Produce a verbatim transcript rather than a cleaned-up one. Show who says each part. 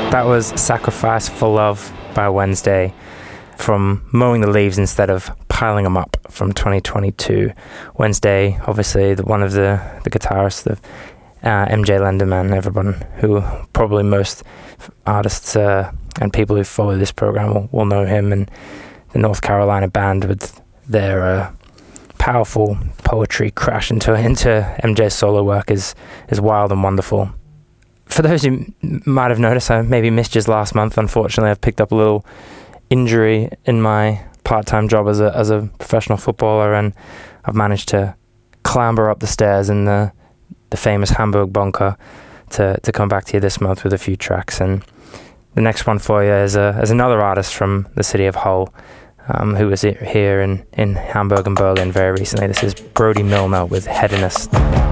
Speaker 1: That was Sacrifice for Love by Wednesday from Mowing the Leaves Instead of Piling Them Up from twenty twenty-two. Wednesday, obviously, the, one of the, the guitarists of uh, M J Lenderman, everyone who probably most artists uh, and people who follow this program will, will know him, and the North Carolina band with their uh, powerful poetry crash into into M J's solo work is is wild and wonderful. For those who might have noticed, I maybe missed just last month. Unfortunately, I've picked up a little injury in my part-time job as a as a professional footballer, and I've managed to clamber up the stairs in the the famous Hamburg bunker to to come back to you this month with a few tracks. And the next one for you is a is another artist from the city of Hull, um, who was here in in Hamburg and Berlin very recently. This is Brody Milner with Hedonist.